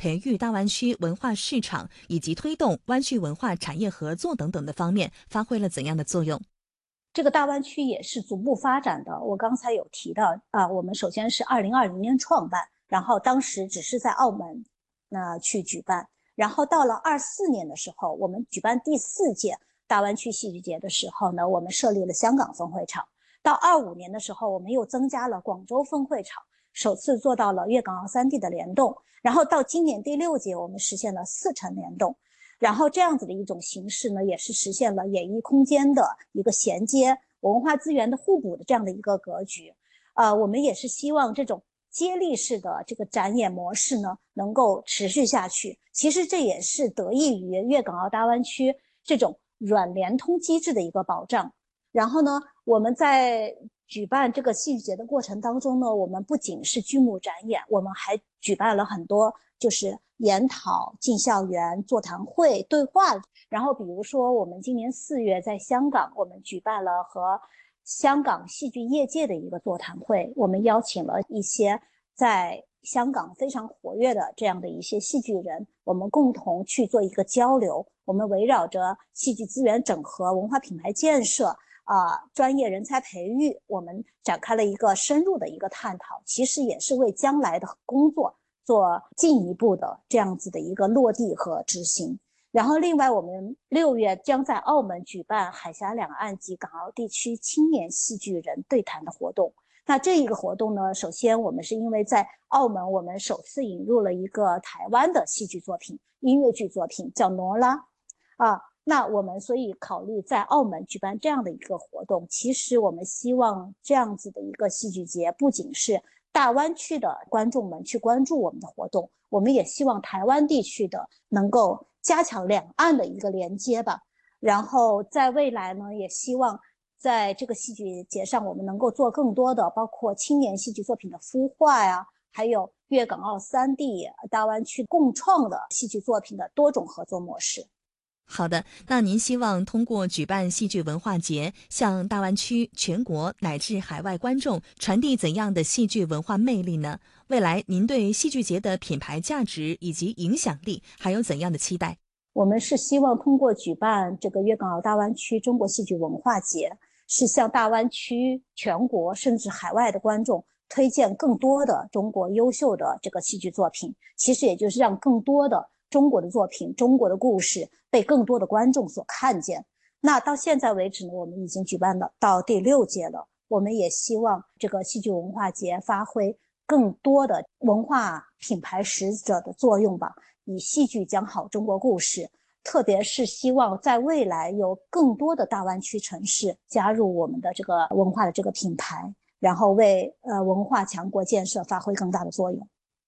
培育大灣區文化市場以及推動灣區文化產業合作等等的方面發揮了怎樣的作用？ 這個大灣區也是逐步發展的。我剛才有提到我們首先是2020年創辦，然後當時只是在澳門去舉辦，然後到了24年的時候，我們舉辦第4屆大灣區戲劇節的時候呢，我們設立了香港分會場。到25年的時候，我們又增加了廣州分會場，首次做到了粵港澳3地的聯動。然後到今年第6屆，我們實現了4城聯動。然後這樣子的一種形式呢，也是實現了演藝空間的一個銜接、文化資源的互補的這樣的一個格局。我們也是希望這種接力式的這個展演模式呢，能夠持續下去。其實這也是得益於粵港澳大灣區這種軟聯通機制的一個保障。然後呢，我們在舉辦這個戲劇節的過程當中呢，我們不僅是劇目展演，我們還舉辦了很多就是研討、進校園、座談會、對話。然後比如說我們今年4月在香港，我們舉辦了和香港戲劇業界的一個座談會，我們邀請了一些在香港非常活躍的這樣的一些戲劇人，我們共同去做一個交流。我們圍繞着戲劇資源整合、文化品牌建設專業人才培育，我們展開了一個深入的一個探討，其實也是為將來的工作做進一步的這樣子的一個落地和執行。然後另外我們6月將在澳門舉辦海峽兩岸及港澳地區青年戲劇人對談的活動。那這一個活動呢，首先我們是因為在澳門我們首次引入了一個台灣的戲劇作品，音樂劇作品叫羅拉那我們所以考慮在澳門舉辦這樣的一個活動，其實我們希望這樣子的一個戲劇節不僅是大灣區的觀眾們去關注我們的活動，我們也希望台灣地區的能夠加強兩岸的一個連接吧。然後在未來呢，也希望在這個戲劇節上我們能夠做更多的包括青年戲劇作品的孵化呀，還有粵港澳3地大灣區共創的戲劇作品的多種合作模式。 好的，那您希望通過舉辦戲劇文化節，向大灣區、全國乃至海外觀眾傳遞怎樣的戲劇文化魅力呢？未來您對戲劇節的品牌價值以及影響力還有怎樣的期待？ 我們是希望通過舉辦這個粵港澳大灣區中國戲劇文化節，是向大灣區、全國甚至海外的觀眾推薦更多的中國優秀的這個戲劇作品，其實也就是讓更多的中國的作品、中國的故事被更多的觀眾所看見。那到現在為止呢，我們已經舉辦了到第6屆了。我們也希望這個戲劇文化節發揮更多的文化品牌使者的作用吧，以戲劇講好中國故事。特別是希望在未來有更多的大灣區城市加入我們的這個文化的這個品牌，然後為文化強國建設發揮更大的作用。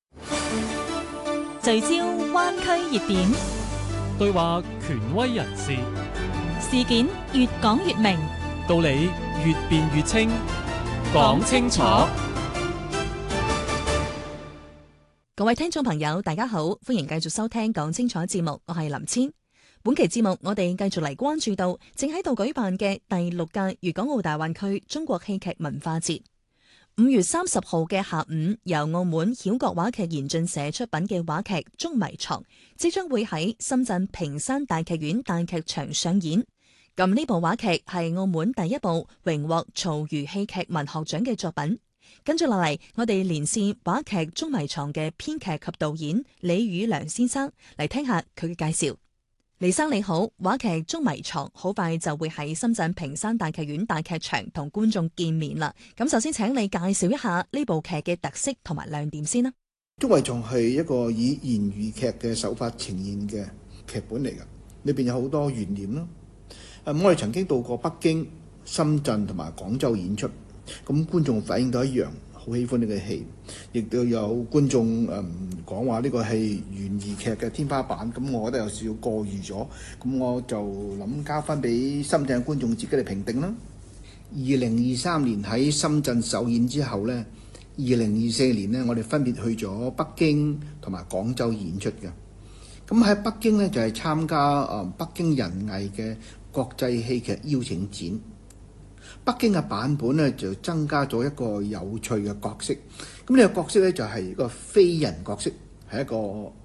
聚焦灣區熱點， 對話權威人士， 事件越講越明， 道理越辯越清，講清楚。 各位聽眾朋友大家好，歡迎繼續收聽講清楚節目，我係林千。本期節目我哋繼續嚟關注到正喺度舉辦嘅第6屆粵港澳大灣區中國戲劇文化節。5月30號嘅下午，由澳門曉覺話劇研進社出品嘅話劇《捉迷藏》即將會喺深圳坪山大劇院大劇場上演。咁呢部話劇係澳門第一部榮獲曹禺戲劇文學獎嘅作品。跟住落嚟，我哋連線話劇《捉迷藏》嘅編劇及導演李宇良先生嚟聽下佢嘅介紹。李生你好，話劇《捉迷藏》好快就會喺深圳坪山大劇院大劇場同觀眾見面啦。咁首先請你介紹一下呢部劇嘅特色同埋亮點先啦。 捉迷藏係一個以言語劇嘅手法呈現嘅劇本嚟㗎，裏邊有好多懸念啦。我哋曾經到過北京、深圳同埋廣州演出，咁觀眾反應都一樣，好喜歡呢個戲，亦都有觀眾講話呢個係懸疑劇嘅天花板，咁我覺得有少少過譽咗，咁我就諗交翻俾深圳嘅觀眾自己嚟評定啦。2023年喺深圳首演之後呢，2024年呢，我哋分別去咗北京同埋廣州演出嘅。咁喺北京呢，就係參加北京人藝嘅國際戲劇邀請展。北京嘅版本呢，就增加咗一個有趣嘅角色。咁呢個角色呢，就係一個非人角色，係一個